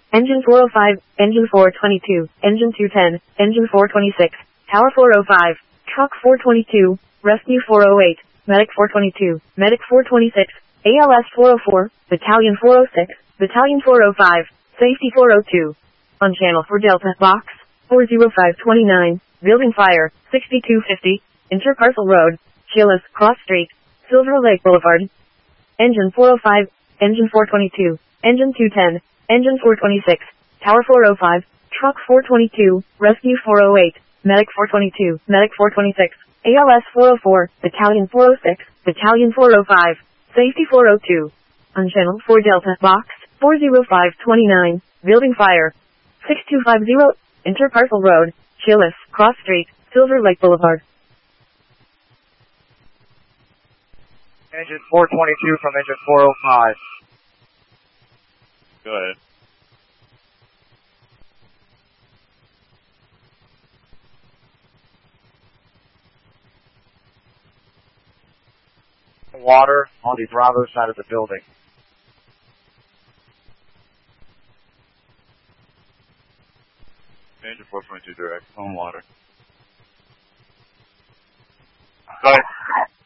Engine 405, Engine 422, Engine 210, Engine 426, Tower 405, Truck 422, Rescue 408, Medic 422, Medic 426, ALS 404, Battalion 406, Battalion 405, Safety 402. On channel 4 Delta, Box 40529, Building Fire, 6250, Interparcel Road, Chillis, Cross Street, Silver Lake Boulevard. Engine 405, Engine 422, Engine 210, Engine 426, Tower 405, Truck 422, Rescue 408, Medic 422, Medic 426, ALS 404, Battalion 406, Battalion 405, Safety 402. On channel 4 Delta, Box 40529, Building Fire, 6250, Interparcel Road, Chillis, Cross Street, Silver Lake Boulevard. Engine 422 from engine 405. Go ahead. Water on the Bravo side of the building. Engine 422 direct, on water. Go ahead.